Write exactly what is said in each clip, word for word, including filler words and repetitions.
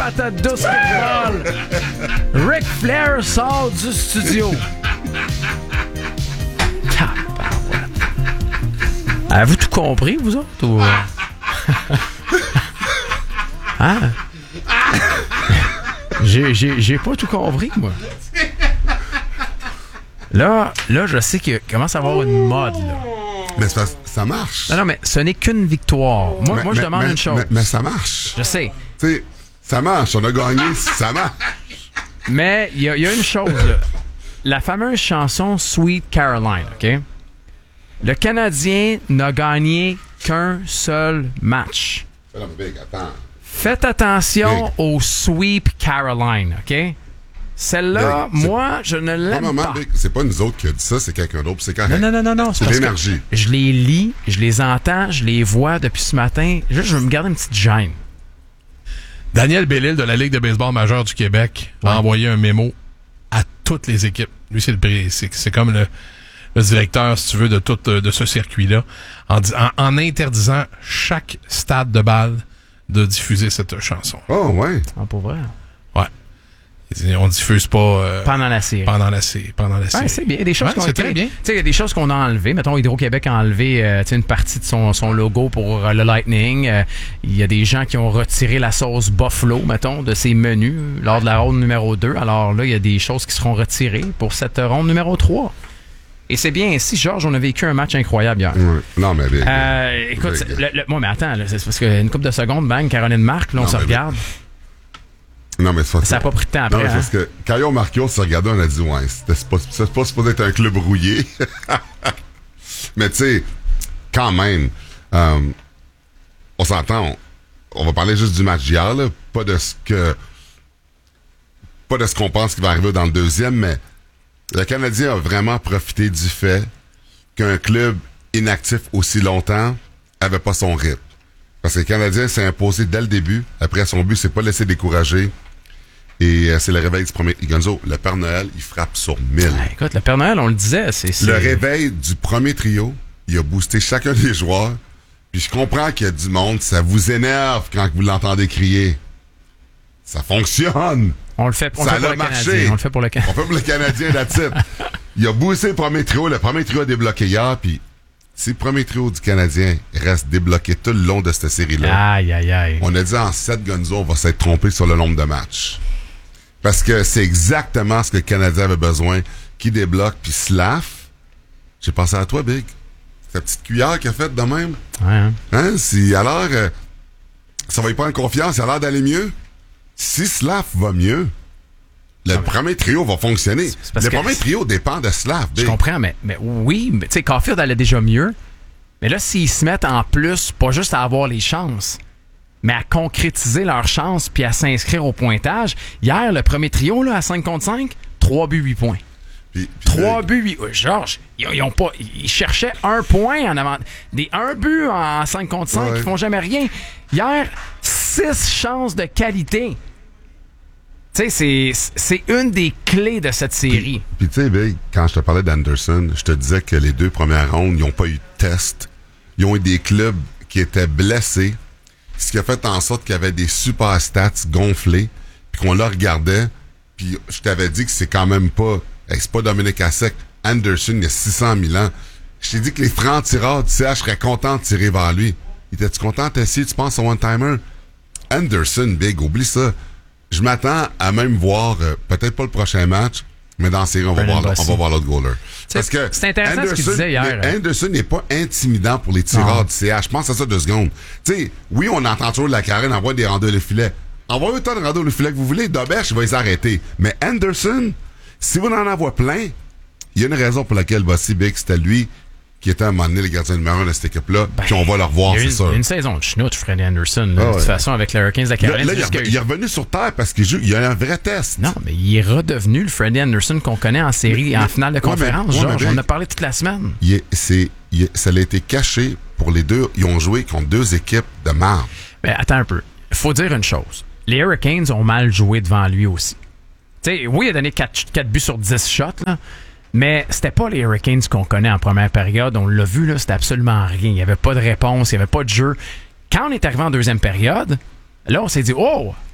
Patate douce football. Ric Flair sort du studio. Avez-vous tout compris, vous autres? Ou... hein? J'ai, j'ai, j'ai pas tout compris, moi. Là, là, je sais qu'il commence à avoir une mode, là. Mais ça, ça marche. Non, non, mais ce n'est qu'une victoire. Moi, mais, moi je mais, demande mais, une chose. Mais, mais ça marche. Je sais. Tu sais, ça marche. On a gagné, ça marche. Mais il y, y a une chose, là. La fameuse chanson Sweet Caroline, OK? Le Canadien n'a gagné qu'un seul match. Non, mais Big, attends. Faites attention Big. au Sweet Caroline, OK? Celle-là, Big, moi, je ne l'aime non, pas. Big, c'est pas nous autres qui a dit ça, c'est quelqu'un d'autre. C'est correct. Non, non, non, non, non. C'est parce l'énergie. que Je les lis, je les entends, je les vois depuis ce matin. Juste, je veux me garder une petite gêne. Daniel Bellil de la Ligue de baseball majeure du Québec ouais. a envoyé un mémo à toutes les équipes. Lui, c'est le c'est, c'est comme le, le directeur, si tu veux, de tout de ce circuit-là, en, en, en interdisant chaque stade de balle de diffuser cette chanson. Oh, ouais. Ah, pour vrai? Ouais. On diffuse pas euh, pendant la série. Pendant la série. Pendant la série. Ouais, c'est bien. Il y a des choses ouais, qu'on c'est très bien. Tu sais, il y a des choses qu'on a enlevées. Mettons, Hydro-Québec a enlevé euh, une partie de son, son logo pour euh, le Lightning. Euh, il y a des gens qui ont retiré la sauce Buffalo, mettons, de ses menus lors de la ronde numéro deux. Alors là, il y a des choses qui seront retirées pour cette ronde numéro trois. Et c'est bien ainsi, Georges, on a vécu un match incroyable hier. Ouais. Non, mais... Big, euh, écoute, big. Le, le, moi, mais attends, là, c'est parce qu'une couple de secondes, bang, Caroline Marc, là, on non, se regarde. Big. Non, mais c'est ça n'a pas pris de temps après. Non, mais hein? parce que quand ils ont marqué, on s'est regardé, on a dit, ouais, c'était pas, c'est pas supposé être un club rouillé. Mais tu sais, quand même, euh, on s'entend, on, on va parler juste du match d'hier, là, pas de ce que, pas de ce qu'on pense qui va arriver dans le deuxième, mais le Canadien a vraiment profité du fait qu'un club inactif aussi longtemps avait pas son rythme. Parce que le Canadien s'est imposé dès le début. Après, son but, c'est pas laisser décourager. Et euh, c'est le réveil du premier... Gonzo, le Père Noël, il frappe sur mille. Ah, écoute, le Père Noël, on le disait, c'est... c'est... Le réveil du premier trio, il a boosté chacun des joueurs. Puis je comprends qu'il y a du monde, ça vous énerve quand vous l'entendez crier. Ça fonctionne! On le fait, on ça le fait pour le marché. Canadien. On le fait pour le Canadien. On le fait pour le Canadien, that's it. Il a boosté le premier trio. Le premier trio a débloqué hier, puis... Si le premier trio du Canadien reste débloqué tout le long de cette série-là, aïe, aïe, aïe. on a dit en sept Gonzo, on va s'être trompé sur le nombre de matchs. Parce que c'est exactement ce que le Canadien avait besoin, qui débloque, puis Slav, j'ai pensé à toi, Big. Ta petite cuillère qu'il a faite de même. Ouais, hein? Hein? Si, alors, euh, ça va y prendre confiance, il a l'air d'aller mieux. Si Slav va mieux, le okay. premier trio va fonctionner. Le premier trio dépend de Slav. Je comprends, mais, mais oui, mais tu sais, Caulfield allait déjà mieux. Mais là, s'ils se mettent en plus, pas juste à avoir les chances, mais à concrétiser leurs chances puis à s'inscrire au pointage. Hier, le premier trio, là, à cinq contre cinq, trois buts, huit points. Puis, puis trois là, buts, huit... Georges, ils, ils, ont pas, ils cherchaient un point en avant. Des un but en cinq contre cinq, ouais. Ils font jamais rien. Hier, six chances de qualité. Tu sais, c'est, c'est une des clés de cette série. Puis, tu sais, Big, quand je te parlais d'Anderson, je te disais que les deux premières rondes, ils n'ont pas eu de test. Ils ont eu des clubs qui étaient blessés, ce qui a fait en sorte qu'il y avait des super stats gonflés, puis qu'on le regardait, puis je t'avais dit que c'est quand même pas... Hey, c'est pas Dominique Hasek. Anderson, il y a six cent mille ans. Je t'ai dit que les francs-tireurs du C H seraient contents de tirer vers lui. Étais-tu content d'essayer, tu penses, au one-timer? Anderson, Big, oublie ça. Je m'attends à même voir, euh, peut-être pas le prochain match, mais dans la série, on va voir, on va voir l'autre goaler. Parce que c'est intéressant Anderson, ce qu'il disait hier. Anderson n'est pas intimidant pour les tireurs non. du C H. Je pense à ça deux secondes. Tu sais, oui, on entend toujours la carène envoie des rendus le filet. Envoyez autant de rendus le filet que vous voulez. Doberge, il va les arrêter. Mais Anderson, si vous en envoyez plein, il y a une raison pour laquelle Bossy Big, c'était lui qui était à un moment donné le gardien numéro un de cette équipe-là, ben, puis on va le revoir, c'est une, sûr. Il y a une saison de chenoute, Freddie Anderson, là, oh, de toute ouais. façon, avec les Hurricanes de la Caroline. Là, là il, est, il est revenu sur terre parce qu'il joue, il y a un vrai test. Non, mais il est redevenu le Freddie Anderson qu'on connaît en série et en finale de conférence. Ouais, mais, Georges, ouais, mais, on en a parlé toute la semaine. Il est, c'est, il est, ça a été caché pour les deux. Ils ont joué contre deux équipes de marde. Ben, attends un peu. Il faut dire une chose. Les Hurricanes ont mal joué devant lui aussi. Tu sais, oui, il a donné quatre buts sur dix shots, là. Mais c'était pas les Hurricanes qu'on connaît en première période. On l'a vu, là, c'était absolument rien. Il n'y avait pas de réponse, il n'y avait pas de jeu. Quand on est arrivé en deuxième période, là, on s'est dit, oh,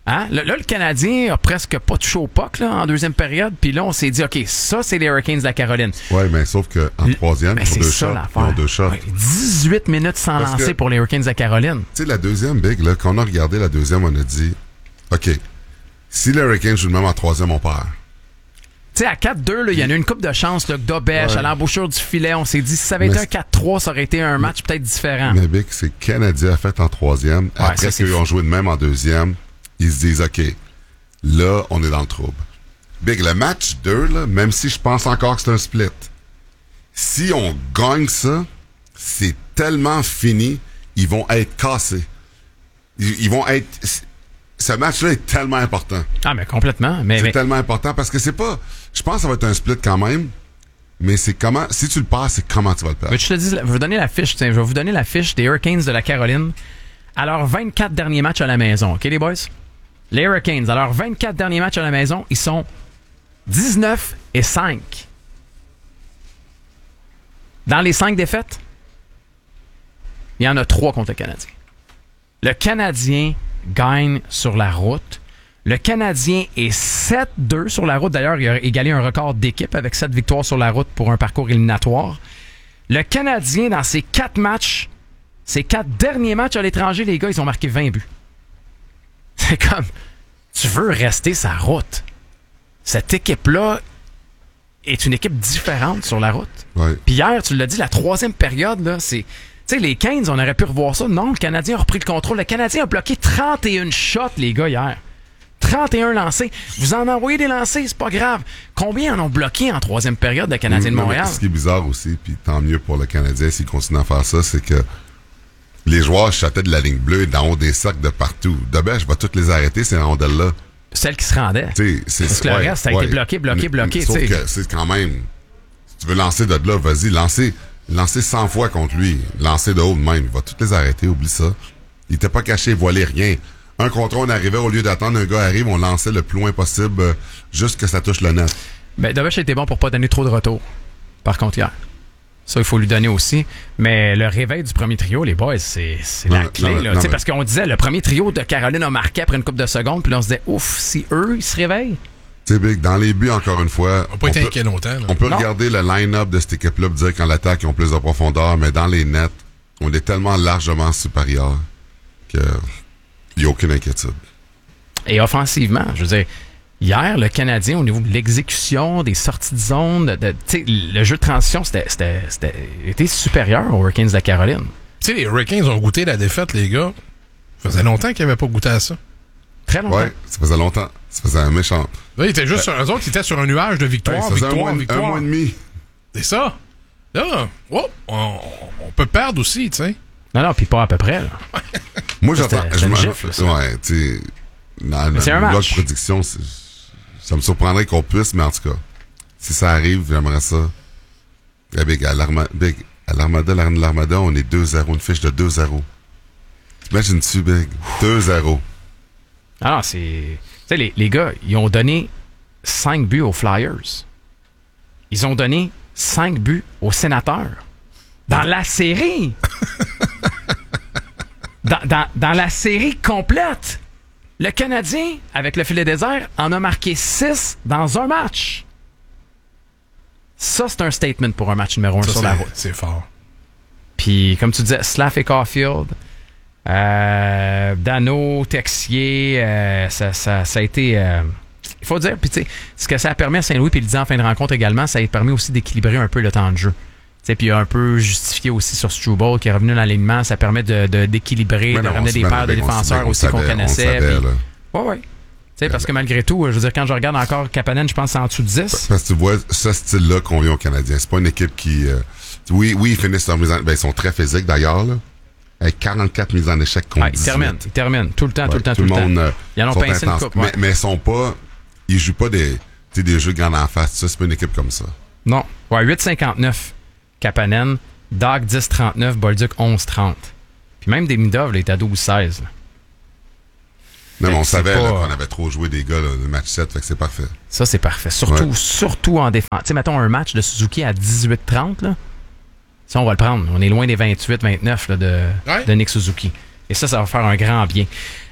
Hein? Là, là, le Canadien a presque pas touché au puck là, en deuxième période. Puis là, on s'est dit, OK, ça, c'est les Hurricanes de la Caroline. Oui, mais sauf qu'en troisième, ben, ils ont c'est deux ça, shots. l'affaire. Ils ont deux shots. Ouais, dix-huit minutes sans Parce lancer que- pour les Hurricanes de la Caroline. Tu sais, la deuxième, Big, là, quand on a regardé la deuxième, on a dit, OK, si les Hurricanes jouent le même en troisième, on perd. Tu sais, à quatre deux, là, il y en a eu une coupe de chance, là, que Dobèche, Ouais. à l'embouchure du filet. On s'est dit, si ça avait Mais été un c'est- quatre trois, ça aurait été un match peut-être différent. Mais Big, c'est que Canadien a fait en troisième. ça, Après c'est qu'ils fou. ont joué de même en deuxième, ils se disent, OK, là, on est dans le trouble. Big, le match deux, là, même si je pense encore que c'est un split, si on gagne ça, c'est tellement fini, ils vont être cassés. Ils, ils vont être... Ce match-là est tellement important. Ah, mais complètement. Mais, C'est mais- tellement important parce que c'est pas... Je pense que ça va être un split quand même, mais c'est comment... Si tu le passes, c'est comment tu vas le perdre. mais je te dis, je vais vous donner la fiche. Tiens, je vais vous donner la fiche des Hurricanes de la Caroline à leurs vingt-quatre derniers matchs à la maison. OK, les boys? Les Hurricanes, à leurs vingt-quatre derniers matchs à la maison, ils sont dix-neuf et cinq. Dans les cinq défaites, il y en a trois contre le Canadien. Le Canadien gagne sur la route. Le Canadien est sept deux sur la route. D'ailleurs, il a égalé un record d'équipe avec sept victoires sur la route pour un parcours éliminatoire. Le Canadien, dans ses quatre matchs, ses quatre derniers matchs à l'étranger, les gars, ils ont marqué vingt buts. C'est comme, tu veux rester sa route. Cette équipe-là est une équipe différente sur la route. Ouais. Puis hier, tu l'as dit, la troisième période, là, c'est... Tu sais, les Canes, on aurait pu revoir ça. Non, le Canadien a repris le contrôle. Le Canadien a bloqué trente et un shots, les gars, hier. trente et un lancés. Vous en envoyez des lancés, c'est pas grave. Combien en ont bloqué en troisième période, le Canadien de Non, mais Montréal? Ce qui est bizarre aussi, puis tant mieux pour le Canadien s'il continue à faire ça, c'est que les joueurs chataient de la ligne bleue d'en haut des cercles de partout. De ben, je vais toutes les arrêter, ces rondelles-là. Celle qui se rendait. Tu sais, c'est Parce que le ouais, reste, ça a été ouais. bloqué, bloqué, Mais- bloqué, Sauf tu sais. que c'est quand même... Si tu veux lancer de là, vas-y, lancer, lancer cent fois contre lui. Lancer de haut de même. Il va toutes les arrêter, oublie ça. Il était pas caché, il voilait rien. Un contre un, on arrivait, au lieu d'attendre un gars arrive, on lançait le plus loin possible, euh, juste que ça touche le net. Ben, Dobèche a été bon pour pas donner trop de retour. Par contre, hier. Ça, il faut lui donner aussi. Mais le réveil du premier trio, les boys, c'est, c'est Non, la non, clé. non, là. non, Tu sais, mais- parce qu'on disait, le premier trio de Caroline a marqué après une couple de secondes, puis là, on se disait, ouf, si eux, ils se réveillent. Tu sais, Big, dans les buts, encore une fois, On n'a pas on été peut, inquiet longtemps. là. on peut Non. regarder le line-up de cette équipe-là et dire qu'en l'attaque, ils ont plus de profondeur, mais dans les nets, on est tellement largement supérieur qu'il n'y a aucune inquiétude. Et offensivement, je veux dire, hier, le Canadien, au niveau de l'exécution, des sorties de zone, de, de- tu sais, le jeu de transition, c'était, c'était, c'était était supérieur aux Hurricanes de la Caroline. Tu sais, les Hurricanes ont goûté la défaite, les gars. Ça faisait longtemps qu'ils n'avaient pas goûté à ça. Très longtemps. Ouais, ça faisait longtemps. Ça faisait un méchant. Là, ils étaient juste sur, eux autres, ils étaient sur un nuage de victoire, Ouais, ça faisait un victoire, mois, victoire. un mois et demi. C'est ça. Là, oh, on, on peut perdre aussi, tu sais. Non, non, puis pas à peu près. Là. Moi, Ça, j'attends. c'était- je c'était me- une gifle, ça. Ouais, tu sais. Dans Mais c'est le un blog match. de prédiction, c'est- ça me surprendrait qu'on puisse, mais en tout cas, si ça arrive, j'aimerais ça. Eh, Big, à l'Arma- Big, à l'Armada, l'Arène de l'Armada, on est deux zéro, une fiche de deux zéro. T'imagines-tu, Big? deux zéro. Ah non, c'est... Tu sais, les, les gars, ils ont donné cinq buts aux Flyers. Ils ont donné cinq buts aux Sénateurs. Dans la série! dans, dans, dans la série complète! Le Canadien, avec le filet désert, en a marqué six dans un match. Ça, c'est un statement pour un match numéro un Ça, sur c'est- la route. C'est fort. Puis, comme tu disais, Slav et Caulfield, euh, Dano, Texier, euh, ça, ça, ça a été... euh, il faut dire, puis tu sais, ce que ça a permis à Saint-Louis, puis il le dit en fin de rencontre également, ça a permis aussi d'équilibrer un peu le temps de jeu. Tu sais, puis un peu justifié aussi sur Struble, qui est revenu dans l'alignement, ça permet de, de- d'équilibrer, Mais de non, ramener on des se paires de met- on se défenseurs met- on aussi qu'on savait, on connaissait. savait, puis- là. Ouais, ouais. Tu sais, parce que malgré tout, je veux dire, quand je regarde encore Kapanen, je pense que c'est en dessous de dix. Parce que tu vois, ce style-là qu'on vient aux Canadiens, c'est pas une équipe qui... euh, oui, oui, ils finissent leur mise en... Ben, ils sont très physiques, d'ailleurs, là. Avec quarante-quatre mises en échec contre Ouais, ils dix-huit. terminent, ils terminent. Tout le temps, tout Ouais, le temps, tout, le le temps. monde, euh, Ils en ont sont pincé une intenses. coupe, ouais. Mais, mais ils sont pas... Ils jouent pas des, tu sais, des jeux de grande en face. Ça, c'est pas une équipe comme ça. Non. Ouais, huit cinquante-neuf, Kapanen. Dog dix trente-neuf, Bolduc onze trente. Puis même Demidov, là, il était à douze seize. là. Non, mais on Fait que c'est savait là, pas- qu'on avait trop joué des gars, là, le match sept, fait que c'est parfait. Ça, c'est parfait. Surtout, Ouais. surtout en défense. Tu sais, mettons un match de Suzuki à dix-huit trente, là. Ça, on va le prendre. On est loin des vingt-huit vingt-neuf là, de, Ouais. de Nick Suzuki. Et ça, ça va faire un grand bien.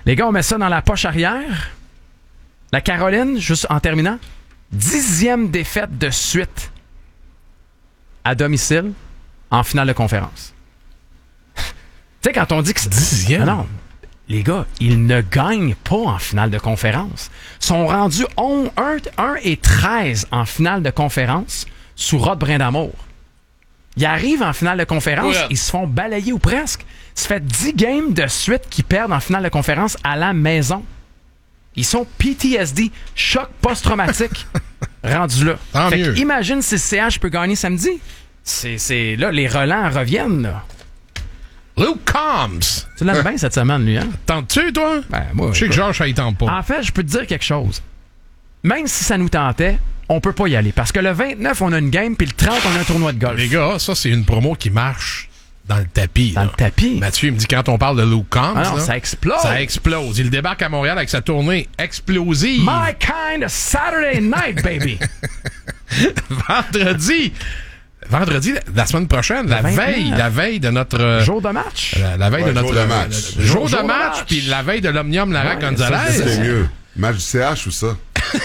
Les gars, on met ça dans la poche arrière. La Caroline, juste en terminant, dixième défaite de suite à domicile en finale de conférence. Tu sais, quand on dit que c'est... Dixième? Ah non, les gars, ils ne gagnent pas en finale de conférence. Ils sont rendus un et treize en finale de conférence sous Rod Brindamour. Ils arrivent en finale de conférence, Ouais. ils se font balayer ou presque. Ça fait dix games de suite qu'ils perdent en finale de conférence à la maison. Ils sont P T S D, choc post-traumatique, rendus là. Tant Fait mieux. que imagine si le C H peut gagner samedi. C'est, c'est là, les relents reviennent. Là. Luke Combs. Tu l'aimes bien cette semaine, lui, hein? Tentes-tu, toi? Ben, moi, Je sais que écoute. Georges, ça y tente pas. En fait, je peux te dire quelque chose. Même si ça nous tentait, on peut pas y aller. Parce que le vingt-neuf, on a une game, puis le trente, on a un tournoi de golf. Les gars, ça, c'est une promo qui marche dans le tapis. Dans là. le tapis. Mathieu, il me dit quand on parle de Luke Combs, Ah non, là, ça explose. ça explose. Il débarque à Montréal avec sa tournée explosive. My kind of Saturday night, baby. Vendredi. Vendredi, la semaine prochaine, la vingt-neuf. veille, la veille de notre... euh, Jour de match. La, la veille Ouais, de notre... jour de match. le- le jour, Jour- de jour de match, match. puis la veille de l'Omnium Lara Ouais, Gonzalez. ça, C'est c'est- mieux. Match du C H ou ça?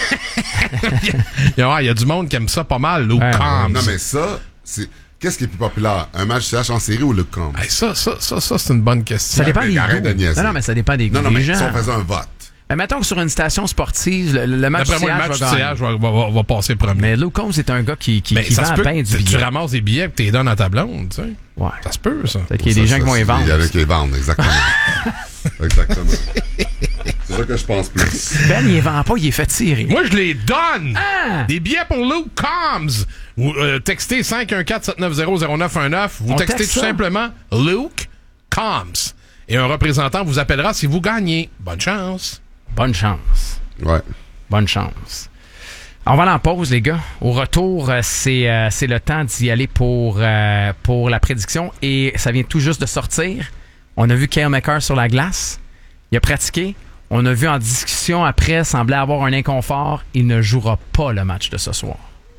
Il y a, il y a du monde qui aime ça pas mal, Luke Ouais, Combs. Non, mais ça, c'est... Qu'est-ce qui est plus populaire? Un match C H en série ou le camp? Hey, ça, ça, ça, ça, c'est une bonne question. Ça dépend mais des arrête goûts. de niaiser. Non, non, mais ça dépend des goûts Non, non, des mais gens. si on faisait un vote. Mais mettons que sur une station sportive, le, le match D'après C moi, H le match va du C gagner. H va, va, va, va passer premier. Mais Luke Combs est un gars qui, qui, Ben, qui ça se vend peut bien que du tu billet. ramasses des billets et tu les donnes à ta blonde, tu sais. Ouais. Ça se peut, ça. Peut-être qu'il y a des Ça, gens qui vont ça, les vendre. Il y en a qui les vendent, exactement. Exactement. C'est ça que je pense plus. Ben, il les vend pas, il est fait tirer. Moi, je les donne! Ah! Des billets pour Luke Combs! Vous euh, textez cinq un quatre sept neuf zéro zéro neuf un neuf. Vous On textez texte tout ça. simplement Luke Combs. Et un représentant vous appellera si vous gagnez. Bonne chance! Bonne chance. Ouais. Bonne chance. On va aller en pause, les gars. Au retour, euh, c'est, euh, c'est le temps d'y aller pour, euh, pour la prédiction. Et ça vient tout juste de sortir. On a vu Cale Makar sur la glace. Il a pratiqué. On a vu en discussion après, semblait avoir un inconfort. Il ne jouera pas le match de ce soir.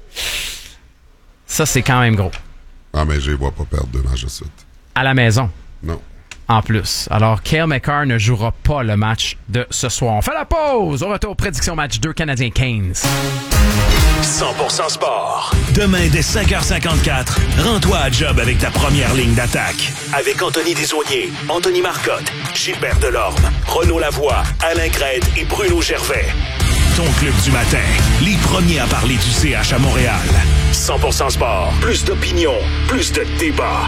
Ça, c'est quand même gros. Ah, mais je les vois pas perdre deux matchs de suite. À la maison, Non. en plus. Alors, Cale Makar ne jouera pas le match de ce soir. On fait la pause. Au retour, prédiction match deux, Canadiens-Keynes. cent pour cent sport. Demain, dès cinq heures cinquante-quatre, rends-toi à job avec ta première ligne d'attaque. Avec Anthony Desaulniers, Anthony Marcotte, Gilbert Delorme, Renaud Lavoie, Alain Crête et Bruno Gervais. Ton club du matin, les premiers à parler du C H à Montréal. cent pour cent sport. Plus d'opinion, plus de débat.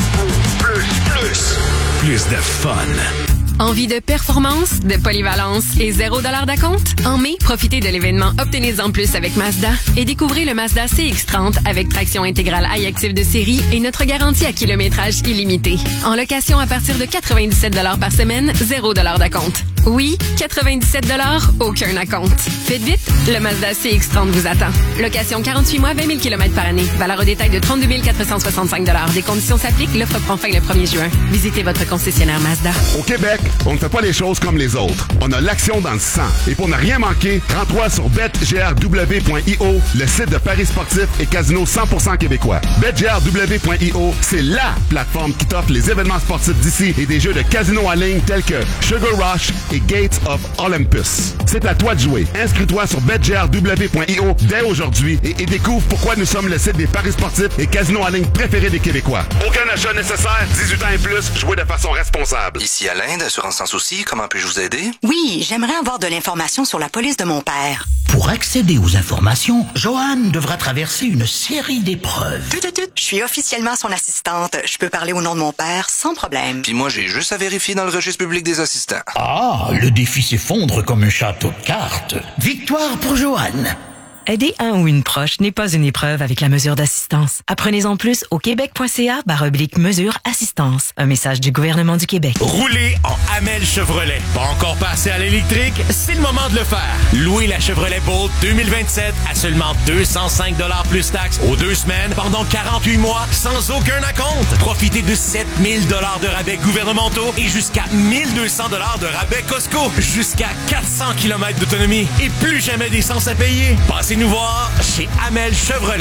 Plus, plus, plus de fun. Envie de performance, de polyvalence et zéro dollar d'acompte? En mai, profitez de l'événement Obtenez-en plus avec Mazda et découvrez le Mazda C X trente avec traction intégrale iActive de série et notre garantie à kilométrage illimité. En location à partir de quatre-vingt-dix-sept dollars par semaine, zéro dollar d'acompte. Oui, quatre-vingt-dix-sept dollars, aucun acompte. Faites vite, le Mazda C X trente vous attend. Location quarante-huit mois, vingt mille kilomètres par année. Valeur au détail de trente-deux mille quatre cent soixante-cinq dollars. Des conditions s'appliquent, l'offre prend fin le premier juin. Visitez votre concessionnaire Mazda. Au Québec, on ne fait pas les choses comme les autres. On a l'action dans le sang. Et pour ne rien manquer, rends-toi sur bet g r w point i o, le site de paris sportifs et casino cent pour cent québécois. bet g r w point i o, c'est LA plateforme qui t'offre les événements sportifs d'ici et des jeux de casino en ligne tels que Sugar Rush et Gates of Olympus. C'est à toi de jouer. Inscris-toi sur bet g r w point i o dès aujourd'hui et, et découvre pourquoi nous sommes le site des paris sportifs et casinos en ligne préférés des Québécois. Aucun achat nécessaire, dix-huit ans et plus, jouez de façon responsable. Ici Alain d'Assurance Sans Souci, comment puis-je vous aider? Oui, j'aimerais avoir de l'information sur la police de mon père. Pour accéder aux informations, Joanne devra traverser une série d'épreuves. Tut, tut, tut. Je suis officiellement son assistante. Je peux parler au nom de mon père sans problème. Puis moi, j'ai juste à vérifier dans le registre public des assistants. Ah, le défi s'effondre comme un château de cartes. Victoire pour Joanne. Aider un ou une proche n'est pas une épreuve avec la mesure d'assistance. Apprenez-en plus au québec.ca barre oblique mesure assistance. Un message du gouvernement du Québec. Roulez en Hamel Chevrolet. Pas encore passé à l'électrique? C'est le moment de le faire. Louez la Chevrolet Bolt deux mille vingt-sept à seulement deux cent cinq dollars plus taxes aux deux semaines pendant quarante-huit mois sans aucun acompte. Profitez de sept mille dollars de rabais gouvernementaux et jusqu'à mille deux cents dollars de rabais Costco. Jusqu'à quatre cents kilomètres d'autonomie et plus jamais d'essence à payer. Passez nous voir chez Hamel Chevrolet.